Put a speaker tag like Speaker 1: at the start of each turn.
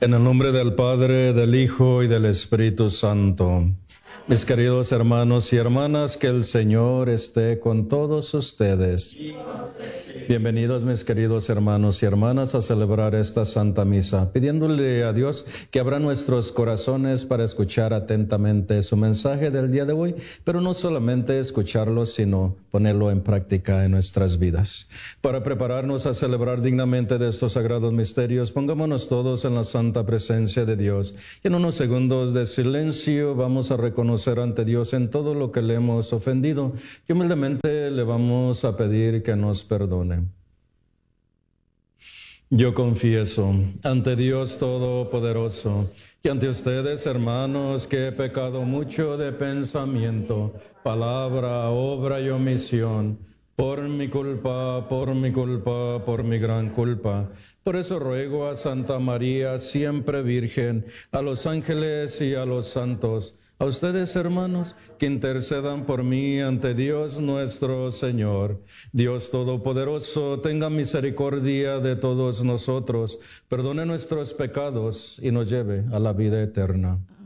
Speaker 1: En el nombre del Padre, del Hijo y del Espíritu Santo. Mis queridos hermanos y hermanas, que el Señor esté con todos ustedes. Bienvenidos, mis queridos hermanos y hermanas, a celebrar esta Santa Misa, pidiéndole a Dios que abra nuestros corazones para escuchar atentamente su mensaje del día de hoy, pero no solamente escucharlo, sino ponerlo en práctica en nuestras vidas. Para prepararnos a celebrar dignamente de estos sagrados misterios, pongámonos todos en la santa presencia de Dios. Y en unos segundos de silencio vamos a reconocer ante Dios en todo lo que le hemos ofendido y humildemente le vamos a pedir que nos perdone. Yo confieso ante Dios Todopoderoso y ante ustedes, hermanos, que he pecado mucho de pensamiento, palabra, obra y omisión, por mi culpa, por mi gran culpa. Por eso ruego a Santa María, siempre Virgen, a los ángeles y a los santos, a ustedes, hermanos, que intercedan por mí ante Dios nuestro Señor. Dios Todopoderoso, tenga misericordia de todos nosotros, perdone nuestros pecados y nos lleve a la vida eterna.